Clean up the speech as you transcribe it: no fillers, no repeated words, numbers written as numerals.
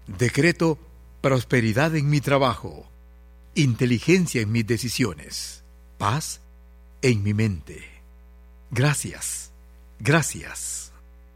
Decreto prosperidad en mi trabajo, inteligencia en mis decisiones, paz en mi mente. Gracias, gracias.